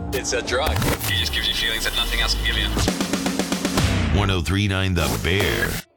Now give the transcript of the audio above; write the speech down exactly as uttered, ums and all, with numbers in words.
It's a drug. He just gives you feelings that nothing else can give you. ten thirty-nine The Bear.